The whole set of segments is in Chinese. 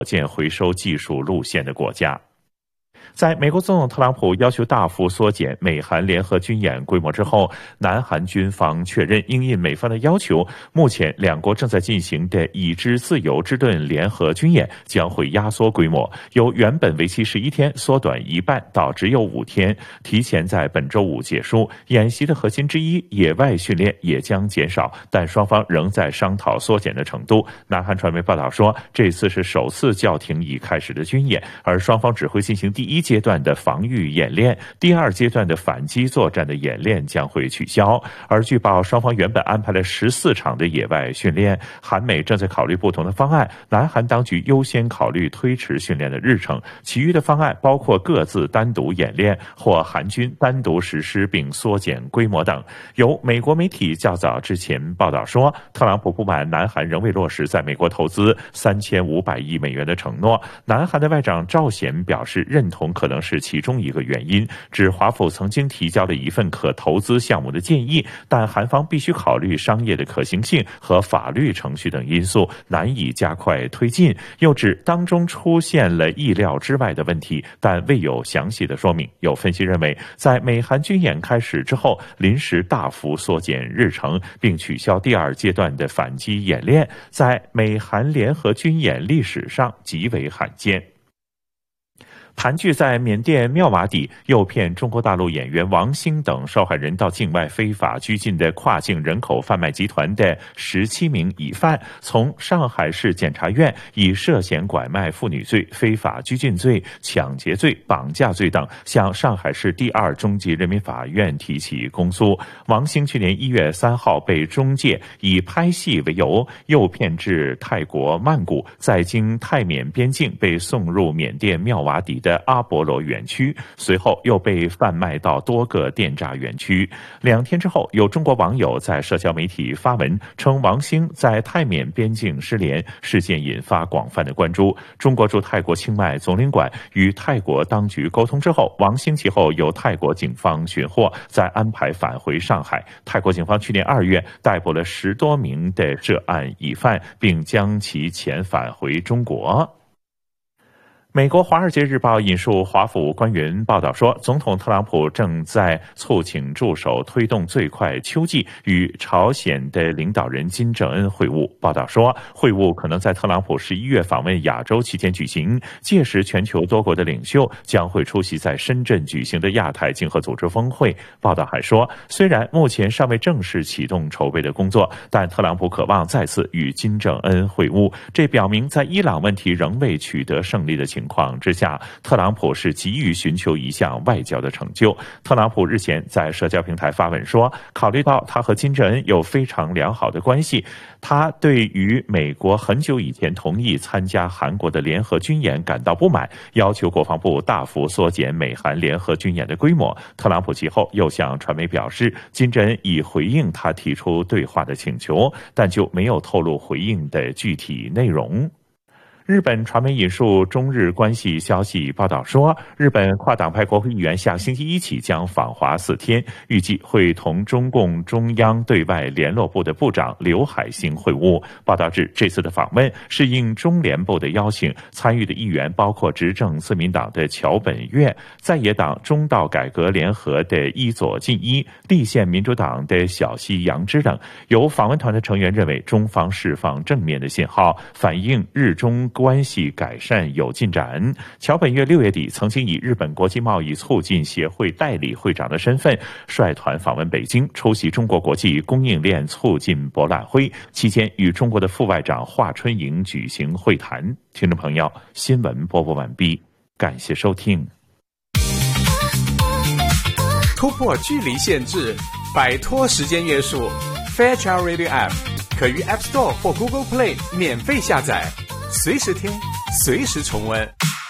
建回收技术路线的国家。在美国总统特朗普要求大幅缩减美韩联合军演规模之后，南韩军方确认，因应美方的要求，目前两国正在进行的已知自由之盾联合军演将会压缩规模，由原本为期11天缩短一半到只有5天，提前在本周五结束。演习的核心之一野外训练也将减少，但双方仍在商讨缩减的程度。南韩传媒报道说，这次是首次叫停已开始的军演，而双方只会进行第一阶段的防御演练，第二阶段的反击作战的演练将会取消。而据报，双方原本安排了14场的野外训练，韩美正在考虑不同的方案，南韩当局优先考虑推迟训练的日程，其余的方案包括各自单独演练或韩军单独实施并缩减规模等。有美国媒体较早之前报道说，特朗普不满南韩仍未落实在美国投资3500亿美元的承诺，南韩的外长赵贤表示认同可能是其中一个原因，指华府曾经提交了一份可投资项目的建议，但韩方必须考虑商业的可行性和法律程序等因素，难以加快推进。又指当中出现了意料之外的问题，但未有详细的说明。有分析认为，在美韩军演开始之后，临时大幅缩减日程，并取消第二阶段的反击演练，在美韩联合军演历史上极为罕见。盘踞在缅甸妙瓦底诱骗中国大陆演员王星等受害人到境外非法拘禁的跨境人口贩卖集团的17名疑犯，从上海市检察院以涉嫌拐卖妇女罪、非法拘禁罪、抢劫罪、绑架罪等向上海市第2中级人民法院提起公诉。王星去年1月3号被中介以拍戏为由诱骗至泰国曼谷，再经泰缅边境被送入缅甸妙瓦底的阿波罗园区，随后又被贩卖到多个电诈园区。2天之后，有中国网友在社交媒体发文称王星在泰缅边境失联，事件引发广泛的关注。中国驻泰国清迈总领馆与泰国当局沟通之后，王星其后由泰国警方寻获，再安排返回上海。泰国警方去年2月逮捕了10多名的涉案疑犯，并将其遣返回中国。美国《华尔街日报》引述华府官员报道说，总统特朗普正在促请助手推动最快秋季与朝鲜的领导人金正恩会晤。报道说，会晤可能在特朗普11月访问亚洲期间举行，届时全球多国的领袖将会出席在深圳举行的亚太经合组织峰会。报道还说，虽然目前尚未正式启动筹备的工作，但特朗普渴望再次与金正恩会晤，这表明在伊朗问题仍未取得胜利的情况之下，特朗普是急于寻求一项外交的成就。特朗普日前在社交平台发文说，考虑到他和金正恩有非常良好的关系，他对于美国很久以前同意参加韩国的联合军演感到不满，要求国防部大幅缩减美韩联合军演的规模。特朗普其后又向传媒表示，金正恩已回应他提出对话的请求，但就没有透露回应的具体内容。日本传媒引述中日关系消息报道说，日本跨党派国会议员下星期一起将访华4天，预计会同中共中央对外联络部的部长刘海兴会晤。报道指，这次的访问是应中联部的邀请，参与的议员包括执政自民党的桥本月、在野党中道改革联合的伊佐进一、立宪民主党的小西洋之等。有访问团的成员认为，中方释放正面的信号，反映日中关系改善有进展。桥本月6月底曾经以日本国际贸易促进协会代理会长的身份率团访问北京，出席中国国际供应链促进博览会，期间与中国的副外长华春莹举行会谈。听众朋友，新闻播报完毕，感谢收听。 突破距离限制，摆脱时间约束， Fairchild Radio App 可于 App Store 或 Google Play 免费下載，隨時聽，隨時重溫。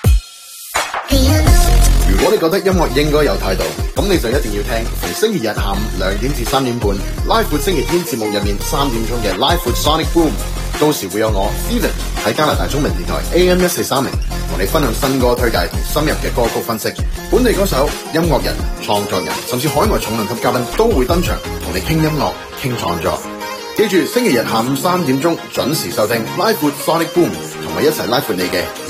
如果你覺得音樂應該有態度，咁你就一定要聽逢星期日下午2點至3點半拉闊星期天節目入面3點鐘嘅拉闊 Sonic Boom， 到時會有我 Steven 喺加拿大中文電台 AM1430同你分享新歌推介同深入嘅歌曲分析，本地歌手、音樂人、創作人甚至海外重量級嘉賓都會登場同你傾音樂傾創作。 記住星期日下午3點鐘準時收聽 Live with Sonic Boom，同我一齊拉闊你嘅